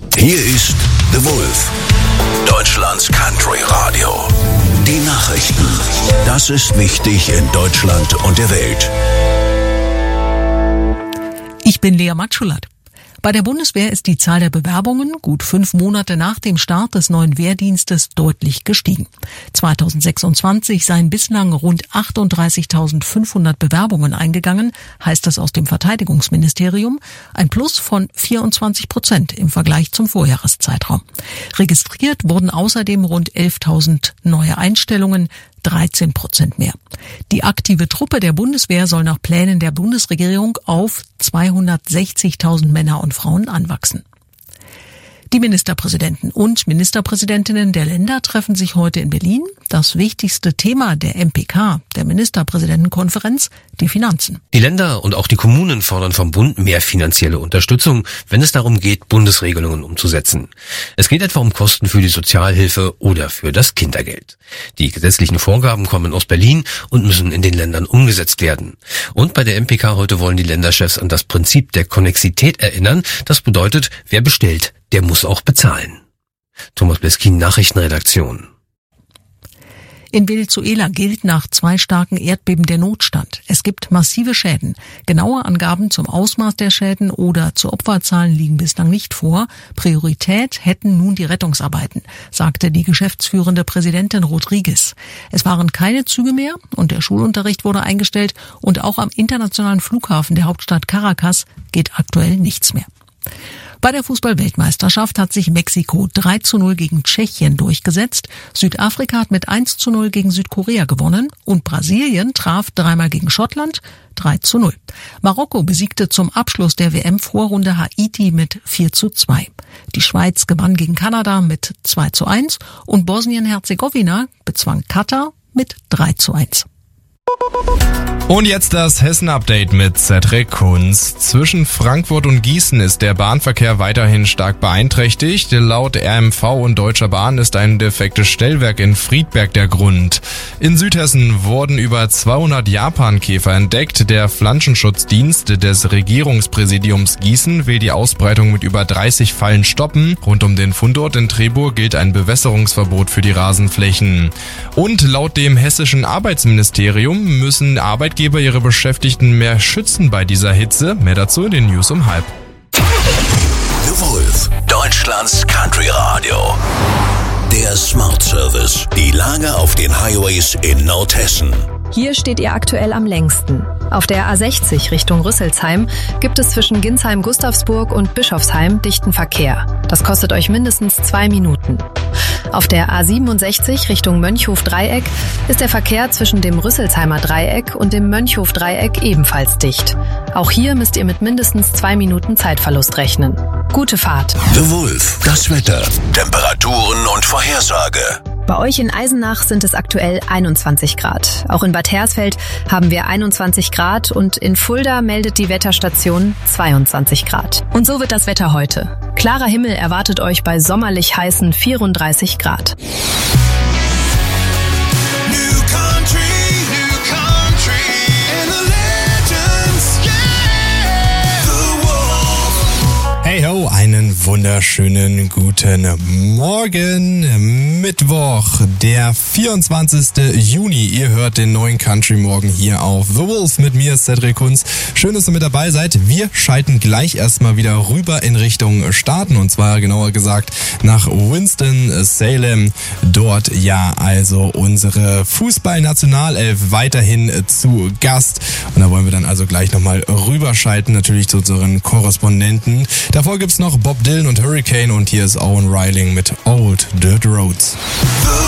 Hier ist The Wolf, Deutschlands Country Radio. Die Nachrichten. Das ist wichtig in Deutschland und der Welt. Ich bin Lea Matschulat. Bei der Bundeswehr ist die Zahl der Bewerbungen gut 5 Monate nach dem Start des neuen Wehrdienstes deutlich gestiegen. 2026 seien bislang rund 38.500 Bewerbungen eingegangen, heißt es aus dem Verteidigungsministerium, ein Plus von 24% im Vergleich zum Vorjahreszeitraum. Registriert wurden außerdem rund 11.000 neue Einstellungen, 13% mehr. Die aktive Truppe der Bundeswehr soll nach Plänen der Bundesregierung auf 260.000 Männer und Frauen anwachsen. Die Ministerpräsidenten und Ministerpräsidentinnen der Länder treffen sich heute in Berlin. Das wichtigste Thema der MPK, der Ministerpräsidentenkonferenz, die Finanzen. Die Länder und auch die Kommunen fordern vom Bund mehr finanzielle Unterstützung, wenn es darum geht, Bundesregelungen umzusetzen. Es geht etwa um Kosten für die Sozialhilfe oder für das Kindergeld. Die gesetzlichen Vorgaben kommen aus Berlin und müssen in den Ländern umgesetzt werden. Und bei der MPK heute wollen die Länderchefs an das Prinzip der Konnexität erinnern. Das bedeutet, wer bestellt, der muss auch bezahlen. Thomas Bleskin, Nachrichtenredaktion. In Venezuela gilt nach 2 starken Erdbeben der Notstand. Es gibt massive Schäden. Genaue Angaben zum Ausmaß der Schäden oder zu Opferzahlen liegen bislang nicht vor. Priorität hätten nun die Rettungsarbeiten, sagte die geschäftsführende Präsidentin Rodriguez. Es waren keine Züge mehr und der Schulunterricht wurde eingestellt und auch am internationalen Flughafen der Hauptstadt Caracas geht aktuell nichts mehr. Bei der Fußball-Weltmeisterschaft hat sich Mexiko 3:0 gegen Tschechien durchgesetzt. Südafrika hat mit 1:0 gegen Südkorea gewonnen und Brasilien traf 3-mal gegen Schottland 3:0. Marokko besiegte zum Abschluss der WM-Vorrunde Haiti mit 4:2. Die Schweiz gewann gegen Kanada mit 2:1 und Bosnien-Herzegowina bezwang Katar mit 3:1. Und jetzt das Hessen-Update mit Cedric Kunz. Zwischen Frankfurt und Gießen ist der Bahnverkehr weiterhin stark beeinträchtigt. Laut RMV und Deutscher Bahn ist ein defektes Stellwerk in Friedberg der Grund. In Südhessen wurden über 200 Japankäfer entdeckt. Der Pflanzenschutzdienst des Regierungspräsidiums Gießen will die Ausbreitung mit über 30 Fallen stoppen. Rund um den Fundort in Trebur gilt ein Bewässerungsverbot für die Rasenflächen. Und laut dem hessischen Arbeitsministerium müssen Arbeitgeber ihre Beschäftigten mehr schützen bei dieser Hitze. Mehr dazu in den News um 12:30. The Wolf, Deutschlands Country Radio. Der Smart Service. Die Lage auf den Highways in Nordhessen. Hier steht ihr aktuell am längsten. Auf der A60 Richtung Rüsselsheim gibt es zwischen Ginsheim-Gustavsburg und Bischofsheim dichten Verkehr. Das kostet euch mindestens 2 Minuten. Auf der A67 Richtung Mönchhof-Dreieck ist der Verkehr zwischen dem Rüsselsheimer Dreieck und dem Mönchhof-Dreieck ebenfalls dicht. Auch hier müsst ihr mit mindestens 2 Minuten Zeitverlust rechnen. Gute Fahrt. The Wolf, das Wetter, Temperaturen und Vorhersage. Bei euch in Eisenach sind es aktuell 21 Grad. Auch in Bad Hersfeld haben wir 21 Grad und in Fulda meldet die Wetterstation 22 Grad. Und so wird das Wetter heute. Klarer Himmel erwartet euch bei sommerlich heißen 34 Grad. Hey ho, einen wunderschönen guten Morgen. Mittwoch, der 24. Juni. Ihr hört den neuen Country Morgen hier auf The Wolf mit mir, Cedric Kunz. Schön, dass ihr mit dabei seid. Wir schalten gleich erstmal wieder rüber in Richtung Staaten und zwar genauer gesagt nach Winston-Salem. Dort ja also unsere Fußballnationalelf weiterhin zu Gast. Und da wollen wir dann also gleich nochmal rüberschalten, natürlich zu unseren Korrespondenten. Davor gibt's noch Bob Dylan und Hurricane und hier ist Owen Reiling mit Old Dirt Roads.